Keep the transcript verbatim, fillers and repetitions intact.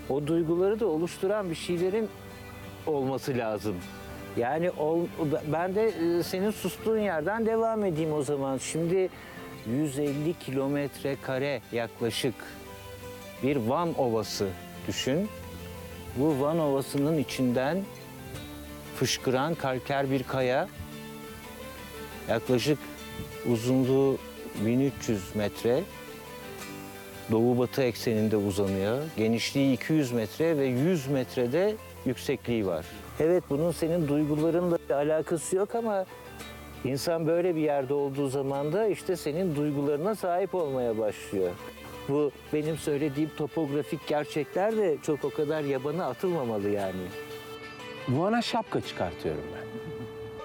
o duyguları da oluşturan bir şeylerin olması lazım. Yani ol, ben de e, senin sustuğun yerden devam edeyim o zaman. Şimdi yüz elli kilometre kare yaklaşık bir Van Ovası düşün. Bu Van Ovası'nın içinden fışkıran kalker bir kaya, yaklaşık uzunluğu bin üç yüz metre, doğu batı ekseninde uzanıyor. Genişliği iki yüz metre ve yüz metrede yüksekliği var. Evet, bunun senin duygularınla bir alakası yok ama insan böyle bir yerde olduğu zaman da işte senin duygularına sahip olmaya başlıyor. Bu benim söylediğim topografik gerçekler de çok o kadar yabana atılmamalı yani. Van'a şapka çıkartıyorum ben.